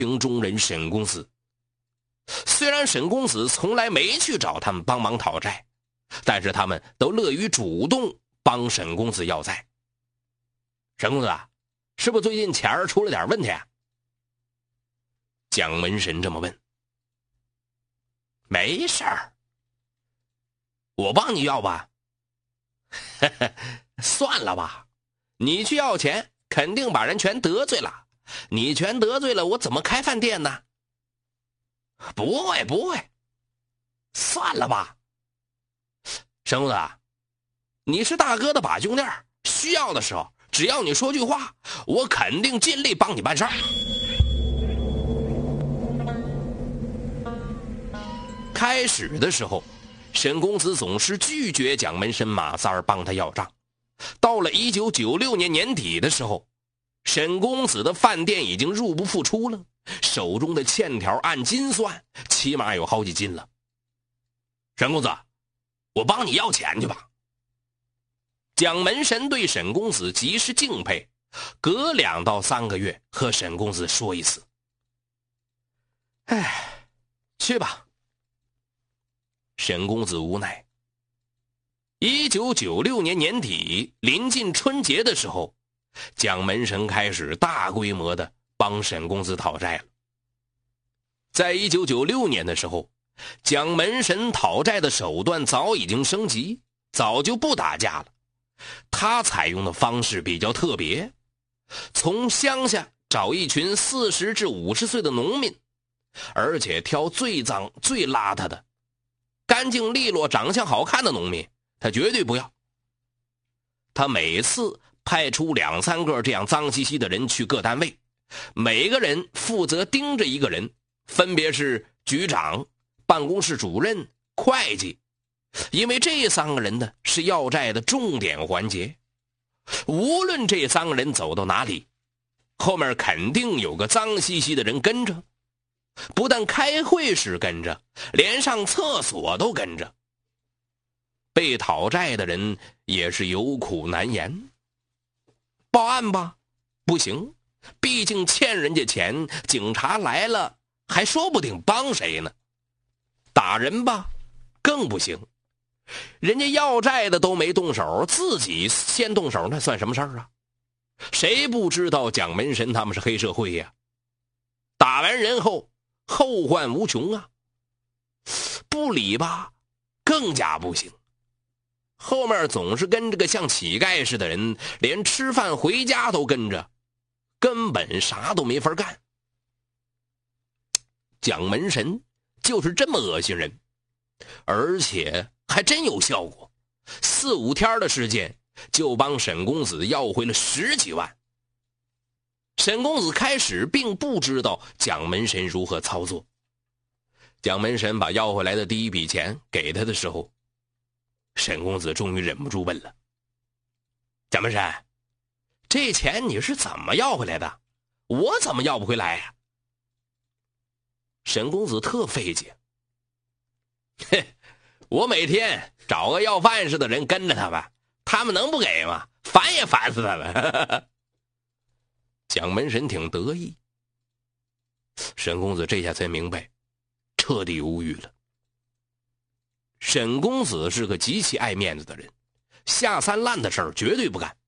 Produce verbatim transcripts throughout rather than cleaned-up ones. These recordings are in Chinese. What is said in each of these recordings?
庭中人沈公子。虽然沈公子从来没去找他们帮忙讨债，但是他们都乐于主动帮沈公子要债。沈公子啊，是不是最近钱儿出了点问题啊？蒋门神这么问。没事儿，我帮你要吧。算了吧，你去要钱肯定把人全得罪了，你全得罪了，我怎么开饭店呢？不会不会，算了吧。沈公子，你是大哥的把兄弟，需要的时候只要你说句话，我肯定尽力帮你办事儿。开始的时候，沈公子总是拒绝蒋门神马三儿帮他要账。到了一九九六年年底的时候，沈公子的饭店已经入不敷出了，手中的欠条按斤算，起码有好几斤了。沈公子，我帮你要钱去吧。蒋门神对沈公子极是敬佩，隔两到三个月和沈公子说一次。哎，去吧。沈公子无奈。一九九六年年底，临近春节的时候，蒋门神开始大规模的帮沈公子讨债了。在一九九六年的时候，蒋门神讨债的手段早已经升级，早就不打架了。他采用的方式比较特别，从乡下找一群四十至五十岁的农民，而且挑最脏最邋遢的，干净利落长相好看的农民他绝对不要。他每次派出两三个这样脏兮兮的人去各单位，每个人负责盯着一个人，分别是局长、办公室主任、会计，因为这三个人呢是要债的重点环节。无论这三个人走到哪里，后面肯定有个脏兮兮的人跟着，不但开会时跟着，连上厕所都跟着。被讨债的人也是有苦难言。报案吧，不行，毕竟欠人家钱，警察来了还说不定帮谁呢。打人吧，更不行，人家要债的都没动手，自己先动手，那算什么事儿啊？谁不知道蒋门神他们是黑社会呀？打完人后后患无穷啊！不理吧，更加不行。后面总是跟着个像乞丐似的人，连吃饭回家都跟着，根本啥都没法干。蒋门神就是这么恶心人，而且还真有效果。四五天的时间，就帮沈公子要回了十几万。沈公子开始并不知道蒋门神如何操作。蒋门神把要回来的第一笔钱给他的时候，沈公子终于忍不住问了：蒋门神，这钱你是怎么要回来的？我怎么要不回来呀？沈公子特费解：嘿，我每天找个要饭似的人跟着他们，他们能不给吗？烦也烦死他们。蒋门神挺得意。沈公子这下才明白，彻底无语了。沈公子是个极其爱面子的人，下三滥的事儿绝对不干。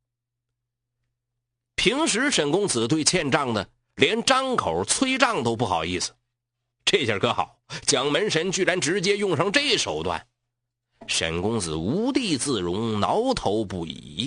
平时沈公子对欠账的连张口催账都不好意思，这下可好，蒋门神居然直接用上这手段，沈公子无地自容，挠头不已。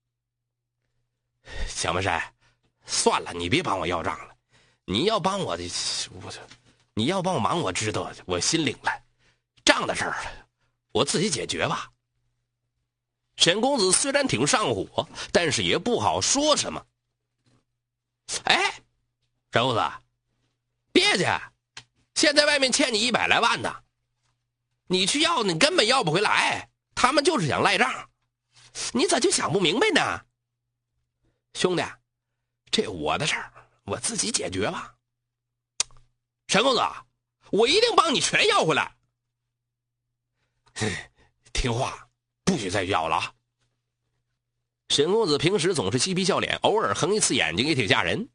蒋门神，算了，你别帮我要账了，你要帮我的，我你要帮我忙，我知道，我心领了。账的事儿我自己解决吧。沈公子虽然挺上火，但是也不好说什么。哎，沈公子，别去，现在外面欠你一百来万呢，你去要你根本要不回来，他们就是想赖账，你咋就想不明白呢？兄弟，这我的事儿我自己解决吧。沈公子，我一定帮你全要回来。听话，不许再要了啊！沈公子平时总是嬉皮笑脸，偶尔横一次眼睛也挺吓人。